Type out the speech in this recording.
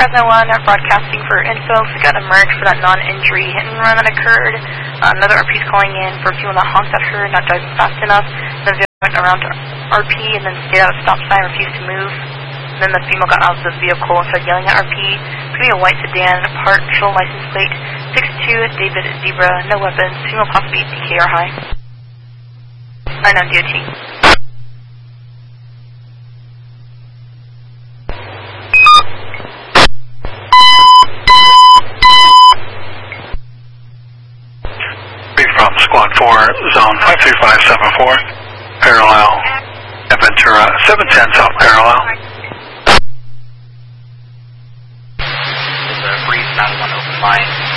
Fresno 1 are broadcasting for info. We got a merge for that non-injury hit and run that occurred. Another RP is calling in for a female that honked at her, not driving fast enough. The vehicle went around to RP and then stayed at a stop sign, refused to move. And then the female got out of the vehicle and started yelling at RP. It's going to be a white sedan, partial license plate, 62 David Zebra, no weapons, female possibly DK or high. Right on DOT. From Squad 4, Zone 53574, parallel, Ventura, 710 South Parallel. There's a brief 911 open line.